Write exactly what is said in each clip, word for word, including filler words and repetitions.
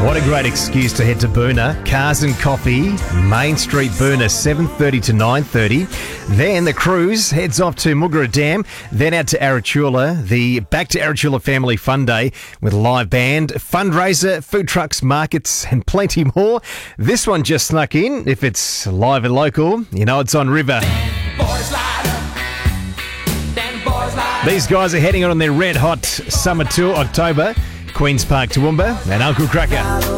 What a great excuse to head to Boonah. Cars and Coffee, Main Street, Boonah, seven thirty to nine thirty. Then the cruise heads off to Muggera Dam, then out to Arachula. The Back to Arachula Family Fun Day with a live band, fundraiser, food trucks, markets and plenty more. This one just snuck in. If it's live and local, you know it's on River. These guys are heading on their red hot summer tour, October. Queen's Park, Toowoomba, and Uncle Cracker.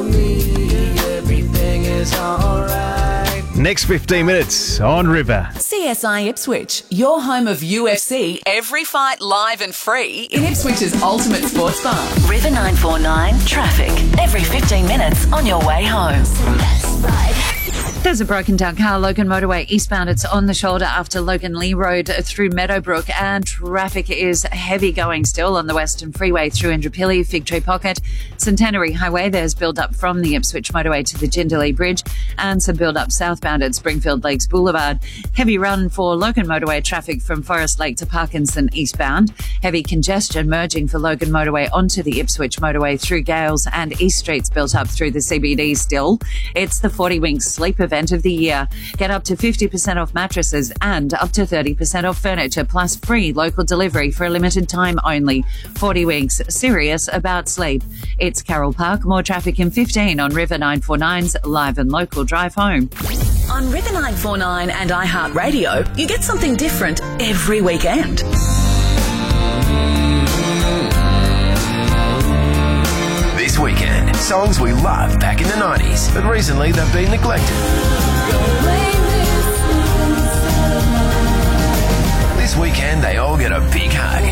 Next fifteen minutes on River. C S I Ipswich, your home of U F C, every fight live and free in Ipswich's ultimate sports bar. River nine four nine, traffic, every fifteen minutes on your way home. There's a broken down car, Logan Motorway eastbound. It's on the shoulder after Logan Lee Road through Meadowbrook, and traffic is heavy going still on the Western Freeway through Indooroopilly, Fig Tree Pocket, Centenary Highway. There's build up from the Ipswich Motorway to the Jindalee Bridge, and some build up southbound at Springfield Lakes Boulevard. Heavy run for Logan Motorway traffic from Forest Lake to Parkinson eastbound. Heavy congestion merging for Logan Motorway onto the Ipswich Motorway through Gales, and East Street's built up through the C B D still. It's the forty Winks Sleep event of the year. Get up to fifty percent off mattresses and up to thirty percent off furniture, plus free local delivery for a limited time only. forty Winks, serious about sleep. It's Carroll Park. More traffic in fifteen on River nine four nine's live and local drive home. On River nine four nine and iHeartRadio, you get something different every weekend. This weekend, songs we loved back in the nineties, but recently they've been neglected. This weekend, they all get a big hug.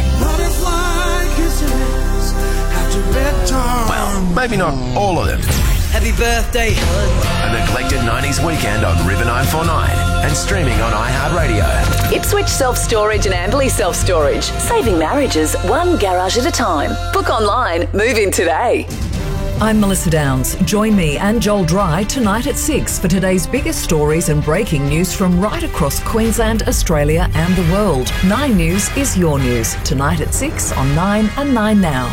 Well, maybe not all of them. Happy birthday. A neglected nineties weekend on River nine four nine and streaming on iHeartRadio. Ipswich Self-Storage and Amberley Self-Storage. Saving marriages one garage at a time. Book online. Move in today. I'm Melissa Downs. Join me and Joel Dry tonight at six for today's biggest stories and breaking news from right across Queensland, Australia and the world. Nine News is your news. Tonight at six on Nine and Nine Now.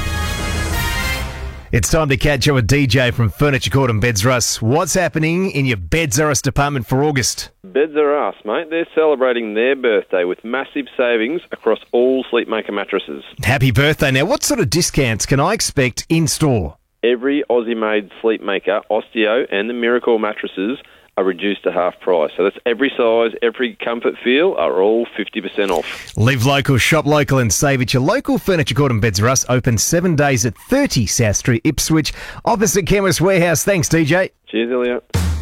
It's time to catch up with D J from Furniture Court and Beds R Us. What's happening in your Beds R Us department for August? Beds R Us, mate. They're celebrating their birthday with massive savings across all Sleepmaker mattresses. Happy birthday. Now, what sort of discounts can I expect in store? Every Aussie-made Sleepmaker, Osteo and the Miracle mattresses are reduced to half price. So that's every size, every comfort feel are all fifty percent off. Live local, shop local and save at your local Furniture Court and Beds R Us. Open seven days at thirty South Street, Ipswich, opposite Chemist Warehouse. Thanks, D J. Cheers, Elliot.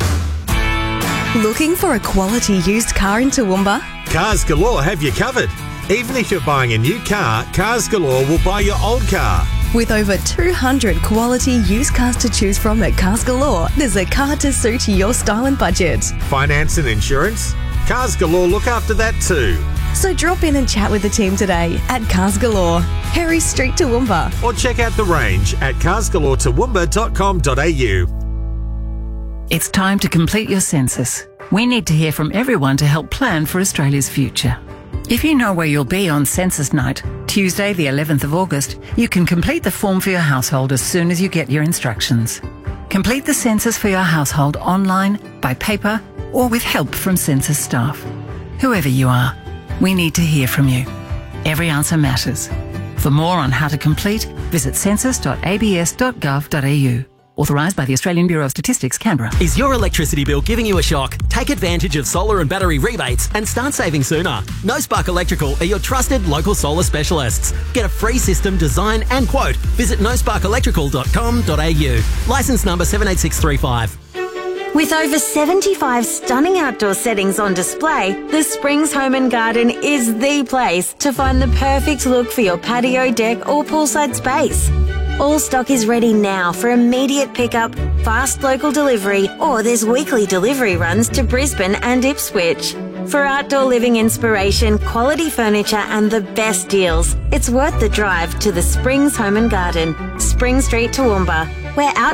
Looking for a quality used car in Toowoomba? Cars Galore have you covered. Even if you're buying a new car, Cars Galore will buy your old car. With over two hundred quality used cars to choose from at Cars Galore, there's a car to suit your style and budget. Finance and insurance? Cars Galore look after that too. So drop in and chat with the team today at Cars Galore, Harry Street, Toowoomba. Or check out the range at cars galore toowoomba dot com dot a u. It's time to complete your census. We need to hear from everyone to help plan for Australia's future. If you know where you'll be on census night, Tuesday the eleventh of August, you can complete the form for your household as soon as you get your instructions. Complete the census for your household online, by paper, or with help from census staff. Whoever you are, we need to hear from you. Every answer matters. For more on how to complete, visit census dot a b s dot gov dot a u. Authorised by the Australian Bureau of Statistics, Canberra. Is your electricity bill giving you a shock? Take advantage of solar and battery rebates and start saving sooner. No Spark Electrical are your trusted local solar specialists. Get a free system design and quote. Visit no spark electrical dot com dot a u. Licence number seven eight six three five. With over seventy-five stunning outdoor settings on display, the Springs Home and Garden is the place to find the perfect look for your patio, deck or poolside space. All stock is ready now for immediate pickup, fast local delivery, or there's weekly delivery runs to Brisbane and Ipswich. For outdoor living inspiration, quality furniture and the best deals, it's worth the drive to the Springs Home and Garden, Spring Street, Toowoomba, where out